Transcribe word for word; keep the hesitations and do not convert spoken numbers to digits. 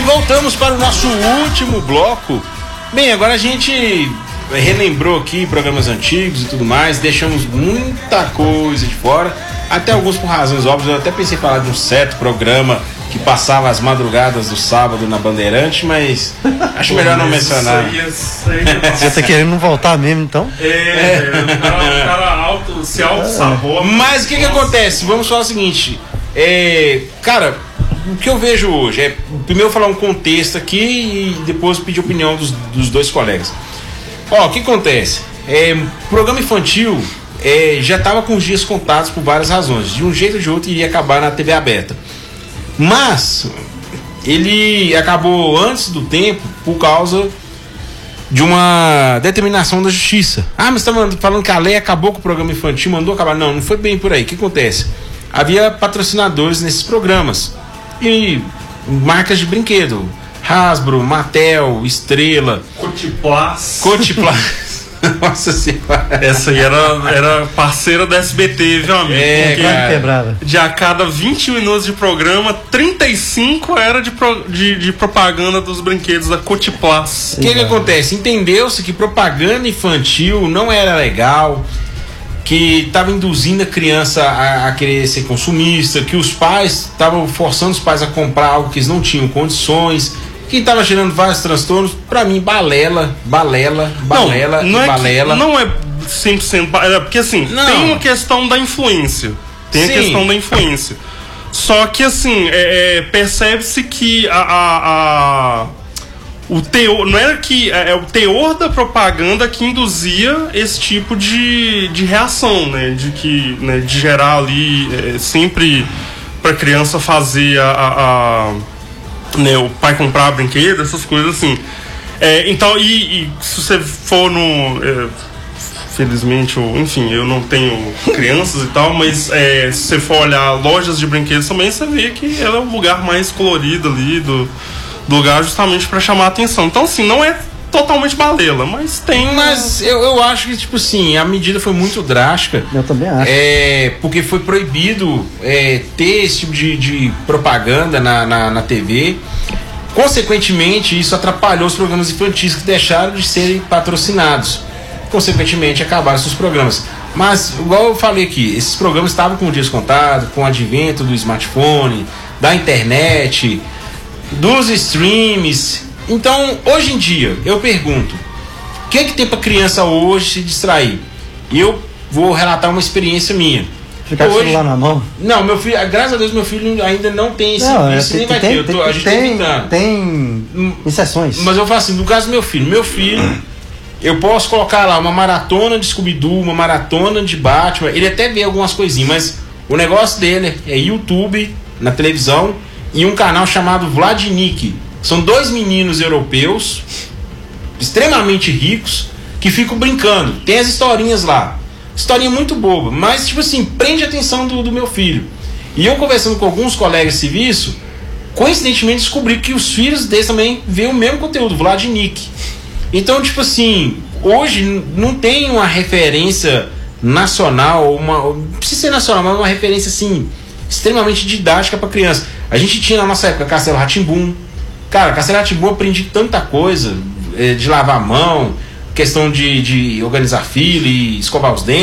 voltamos para o nosso último bloco. Bem, agora a gente relembrou aqui programas antigos e tudo mais, deixamos muita coisa de fora, até alguns por razões óbvias. Eu até pensei em falar de um certo programa que passava as madrugadas do sábado na Bandeirante, mas acho melhor não mencionar. Você tá querendo voltar mesmo, então? É, é. O cara, o cara alto, se auto-sabota. Mas o que que acontece? Vamos falar o seguinte, é, cara, o que eu vejo hoje é, primeiro falar um contexto aqui e depois pedir a opinião dos, dos dois colegas. Ó, o que acontece? É, programa infantil é, já estava com os dias contados por várias razões. De um jeito ou de outro iria acabar na T V aberta. Mas ele acabou antes do tempo por causa de uma determinação da justiça. Ah, mas você está falando que a lei acabou com o programa infantil, mandou acabar. Não, não foi bem por aí. O que acontece? Havia patrocinadores nesses programas. E marcas de brinquedo. Hasbro, Mattel, Estrela, Cotiplas. Cotiplas. Nossa senhora. Essa aí era, era parceira da S B T, viu, amigo? É, porque cara. De a cada vinte minutos de programa, trinta e cinco era de, pro, de, de propaganda dos brinquedos da Cotiplas. O que que acontece? Entendeu-se que propaganda infantil não era legal, que estava induzindo a criança a, a querer ser consumista, que os pais estavam forçando os pais a comprar algo que eles não tinham condições, que estava gerando vários transtornos. Pra mim, balela, balela, balela, não, não e é balela. Que, não é cem por cento balela, porque assim, não. tem uma questão da influência. Tem Sim. a questão da influência. Só que assim, é, é, percebe-se que a, a, a, o teor, não era que é, é o teor da propaganda que induzia esse tipo de, de reação, né? De que, né, de gerar ali é, sempre pra criança fazer a, a, a né, o pai comprar brinquedo, essas coisas assim. É, então, e, e se você for no... É, felizmente, eu, enfim, eu não tenho crianças e tal, mas é, se você for olhar lojas de brinquedos também, você vê que ela é o lugar mais colorido ali do, do lugar, justamente para chamar a atenção. Então, assim, não é totalmente balela, mas tem... Mas eu, eu acho que, tipo assim, a medida foi muito drástica. Eu também acho. É, porque foi proibido é, ter esse tipo de, de propaganda na, na, na T V. Consequentemente, isso atrapalhou os programas infantis que deixaram de serem patrocinados. Consequentemente, acabaram esses programas. Mas, igual eu falei aqui, esses programas estavam com dias contados, com o advento do smartphone, da internet, dos streams. Então, hoje em dia, eu pergunto, o que é que tem pra criança hoje se distrair? E eu vou relatar uma experiência minha. Ficar com o celular na mão? Não, meu filho, graças a Deus, meu filho ainda não tem esse não, isso, nem vai tem, ter. Eu tô, tem, a gente tem, tá tem exceções. Mas eu falo assim, no caso do meu filho, meu filho, eu posso colocar lá uma maratona de Scooby-Doo, uma maratona de Batman, ele até vê algumas coisinhas, mas o negócio dele é YouTube, na televisão, e um canal chamado Vladinic. São dois meninos europeus, extremamente ricos, que ficam brincando. Tem as historinhas lá. Historinha muito boba, mas, tipo assim, prende a atenção do, do meu filho. E eu conversando com alguns colegas de serviço, coincidentemente descobri que os filhos deles também veem o mesmo conteúdo, Vladinic. Então, tipo assim, hoje não tem uma referência nacional, uma, não precisa ser nacional, mas uma referência, assim, extremamente didática para criança. A gente tinha na nossa época Castelo Rá-Tim-Bum. Cara, Castelo Rá-Tim-Bum eu aprendi tanta coisa, de lavar a mão, questão de, de organizar fila e escovar os dentes.